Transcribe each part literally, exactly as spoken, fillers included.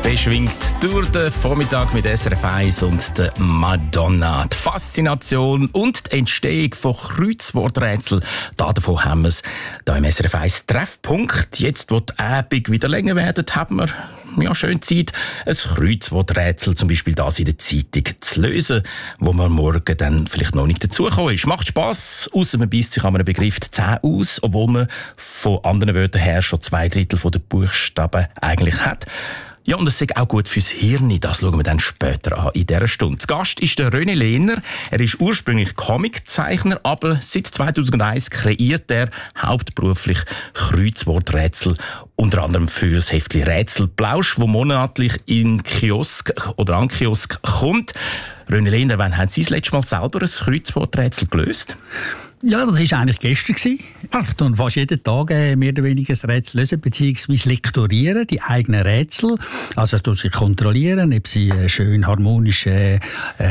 beschwingt durch den Vormittag mit S R F eins und der Madonna. Die Faszination und die Entstehung von Kreuzworträtseln, davon haben wir es hier im S R F eins Treffpunkt. Jetzt, wo die Abend wieder länger werden, haben wir ja, schön Zeit, ein Kreuzworträtsel, zum Beispiel das in der Zeitung, zu lösen, wo man morgen dann vielleicht noch nicht dazugekommen ist. Macht Spass, ausser man beisst sich an einem Begriff die Zähne aus, obwohl man von anderen Wörtern her schon zwei Drittel der Buchstaben eigentlich hat. Ja, und es ist auch gut fürs Hirn. Das schauen wir dann später an in dieser Stunde. Zu Gast ist der René Lehner. Er ist ursprünglich Comiczeichner, aber seit zweitausendeins kreiert er hauptberuflich Kreuzworträtsel, unter anderem für das Heftchen Rätselplausch, wo monatlich in Kiosk oder an Kiosk kommt. René Lehner, wann haben Sie das letzte Mal selber ein Kreuzworträtsel gelöst? Ja, das war eigentlich gestern. Ich tue fast jeden Tag mehr oder weniger ein Rätsel lösen, beziehungsweise lektorieren, die eigenen Rätsel. Also ich sie kontrollieren, ob sie schön harmonisch äh,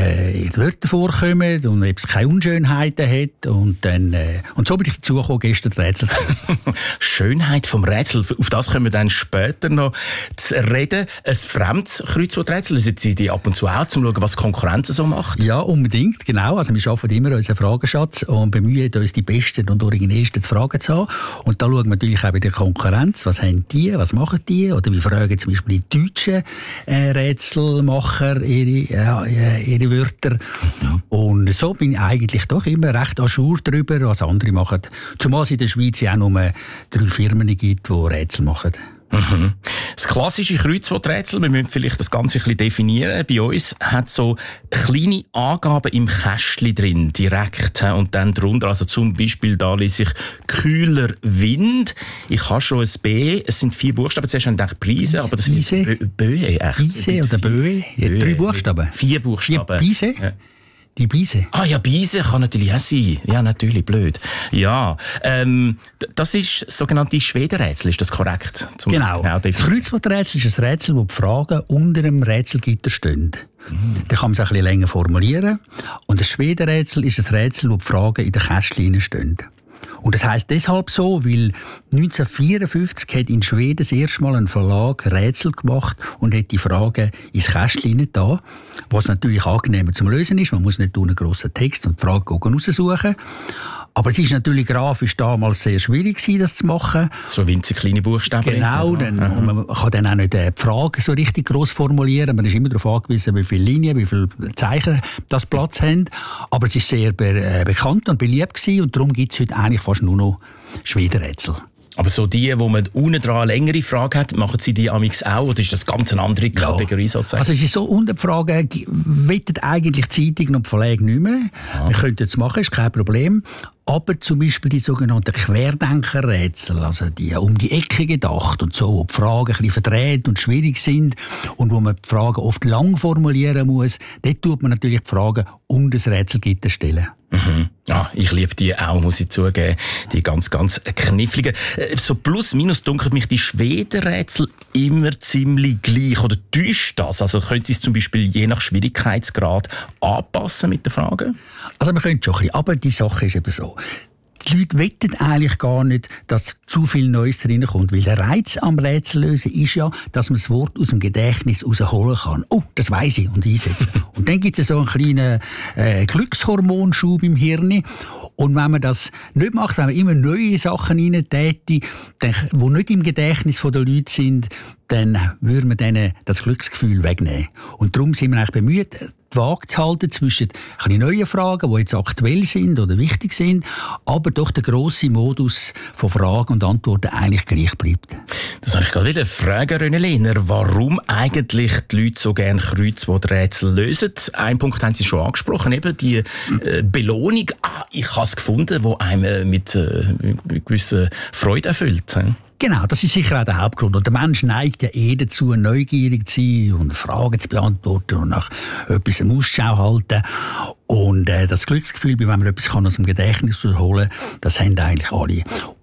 in Wörtern vorkommen und ob es keine Unschönheiten hat. Und, dann, äh, und so bin ich dazu gekommen, gestern die Rätsel zu lösen. Schönheit vom Rätsel, auf das können wir dann später noch zu reden. Ein fremdes Kreuzworträtsel, lösen Sie die ab und zu auch, um zu schauen, was die Konkurrenz so macht? Ja, unbedingt, genau. Also wir schaffen immer unseren Fragenschatz und bemühen uns die besten und originellsten Fragen zu haben. Und da schauen wir natürlich auch bei der Konkurrenz, was haben die, was machen die, oder wir fragen zum Beispiel die deutschen äh, Rätselmacher ihre, äh, ihre Wörter. Mhm. Und so bin ich eigentlich doch immer recht à jour darüber, was andere machen. Zumal es in der Schweiz ja auch nur drei Firmen gibt, die Rätsel machen. Mhm. Das klassische Kreuzworträtsel, wir müssen vielleicht das Ganze ein bisschen definieren. Bei uns hat so kleine Angaben im Kästchen drin, direkt. Und dann drunter, also zum Beispiel, da lese ich kühler Wind. Ich habe schon ein B, es sind vier Buchstaben. Zuerst habe ich gedacht Preise, aber das ist Böe. Preise oder Böe? Drei Buchstaben. Vier Buchstaben. Preise? Ja. Die Biese. Ah ja, Biese kann natürlich auch sein. Ja, natürlich, blöd. Ja, ähm, das ist das sogenannte Schwedenrätsel, ist das korrekt? Zum genau. genau das Kreuzworträtsel ist ein Rätsel, wo die Fragen unter dem Rätselgitter stehen. Mhm. Da kann man es ein bisschen länger formulieren. Und das Schwedenrätsel ist ein Rätsel, wo die Fragen in den Kästchen stehen. Und das heisst deshalb so, weil neunzehnhundertvierundfünfzig hat in Schweden das erste Mal ein Verlag Rätsel gemacht und hat die Fragen ins Kästchen da, was natürlich angenehmer zum Lösen ist. Man muss nicht einen grossen Text und die Fragen raussuchen. Aber es ist natürlich grafisch damals sehr schwierig, das zu machen. So winzig kleine Buchstaben. Genau, dann, und man kann dann auch nicht die Frage so richtig gross formulieren. Man ist immer darauf angewiesen, wie viele Linien, wie viele Zeichen das Platz haben. Aber es ist sehr be- bekannt und beliebt gewesen, und darum gibt es heute eigentlich fast nur noch Schwedenrätsel. Aber so die, wo man unten dran eine längere Frage hat, machen Sie die amix auch, oder ist das ganz eine andere Kategorie ja. sozusagen? Also es ist so, unter die Frage, wettet eigentlich die Zeitung und die Verlage nicht mehr. Ja. Wir könnten es machen, ist kein Problem. Aber zum Beispiel die sogenannten Querdenkerrätsel, also die um die Ecke gedacht und so, wo die Fragen ein bisschen verdreht und schwierig sind und wo man die Fragen oft lang formulieren muss, dort tut man natürlich die Fragen um das Rätselgitter stellen. Mhm. Ja, ich liebe die auch, muss ich zugeben. Die ganz, ganz kniffligen. So plus minus dunkelt mich die Schwedenrätsel immer ziemlich gleich. Oder täuscht das? Also können Sie es zum Beispiel je nach Schwierigkeitsgrad anpassen mit den Fragen? Also man könnte schon ein bisschen, aber die Sache ist eben so. Die Leute wetten eigentlich gar nicht, dass zu viel Neues reinkommt. Weil der Reiz am Rätsellösen ist ja, dass man das Wort aus dem Gedächtnis rausholen kann. Oh, das weiss ich, und einsetzen. Und dann gibt es so einen kleinen äh, Glückshormonschub im Hirn. Und wenn man das nicht macht, wenn man immer neue Sachen reintäte, die nicht im Gedächtnis der Leute sind, dann würde man denen das Glücksgefühl wegnehmen. Und darum sind wir eigentlich bemüht, die Waage zu halten zwischen ein neuen Fragen, die jetzt aktuell sind oder wichtig sind, aber doch der grosse Modus von Fragen und Antworten eigentlich gleich bleibt. Das habe ich gerade wieder fragen, René Lehner, warum eigentlich die Leute so gerne Kreuzworträtsel lösen. Einen Punkt haben Sie schon angesprochen, eben die äh, Belohnung. Ah, ich habe es gefunden, die einem mit, äh, mit gewisser Freude erfüllt. He? Genau, das ist sicher auch der Hauptgrund. Und der Mensch neigt ja eh dazu, neugierig zu sein und Fragen zu beantworten und nach etwas im Ausschau halten. Und äh, das Glücksgefühl, wenn man etwas kann aus dem Gedächtnis holen kann, das haben eigentlich alle.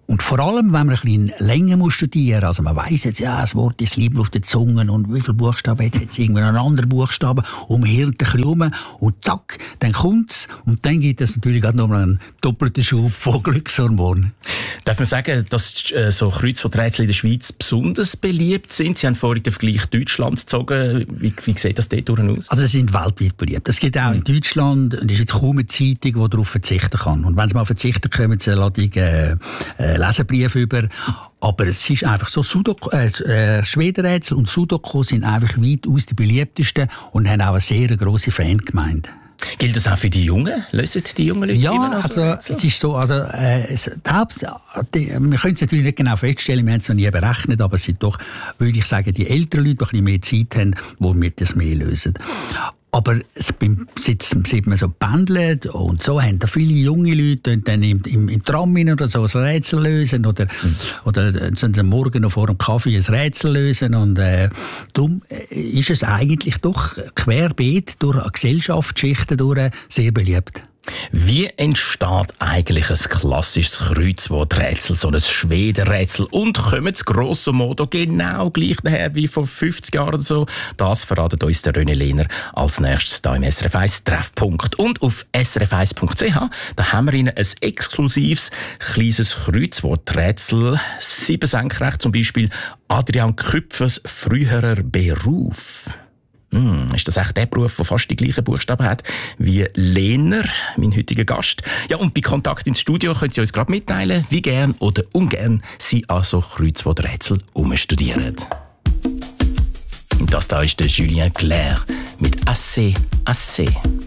Und vor allem, wenn man ein bisschen länger muss studieren muss, also man weiss jetzt, ja, das Wort ist lieber auf den Zungen und wie viele Buchstaben hat es irgendwie einen anderen Buchstaben und man hirnt ein bisschen rum und zack, dann kommt es und dann gibt es natürlich auch noch einen doppelten Schub von Glückshormonen. Darf man sagen, dass äh, so Kreuzworträtsel in der Schweiz besonders beliebt sind? Sie haben vorhin den Vergleich Deutschland gezogen. Wie, wie sieht das dort aus? Also sie sind weltweit beliebt. Es gibt auch mhm. in Deutschland, und es ist jetzt kaum eine Zeitung, die darauf verzichten kann. Und wenn sie mal verzichten, kommen sie eine äh, äh, Leserbrief über. Aber es ist einfach so, Sudoku, äh, äh, Schwedenrätsel und Sudoku sind einfach weitaus die beliebtesten und haben auch eine sehr grosse Fangemeinde. Gilt das auch für die Jungen? Lösen die jungen Leute ja, immer noch so? Also, es ist so, also, äh, es, die Haupt, die, wir können es natürlich nicht genau feststellen, wir haben es noch nie berechnet, aber es sind doch, würde ich sagen, die älteren Leute, die ein bisschen mehr Zeit haben, die mit das mehr lösen. Aber beim Sitzen, sieht man so pendelt und so, haben da viele junge Leute dann im, im, im Tram oder so ein Rätsel lösen oder, mhm. oder sind am Morgen noch vor dem Kaffee ein Rätsel lösen und äh, darum ist es eigentlich doch querbeet durch Gesellschaftsschichten durch sehr beliebt. Wie entsteht eigentlich ein klassisches Kreuzworträtsel, so ein Schwedenrätsel? Und kommt das grosso modo genau gleich daher wie vor fünfzig Jahren oder so? Das verratet uns der René Lehner als nächstes hier im S R F eins Treffpunkt. Und auf s r f eins punkt c h da haben wir Ihnen ein exklusives kleines Kreuzworträtsel. Sieben senkrecht, zum Beispiel Adrian Küpfers früherer Beruf. Hm, ist das echt der Beruf, der fast die gleichen Buchstaben hat wie Lehner, mein heutiger Gast? Ja, und bei Kontakt ins Studio können Sie uns gerade mitteilen, wie gern oder ungern Sie an so Kreuzworträtsel umstudieren. Und das da ist der Julien Clerc mit «Assez, assez».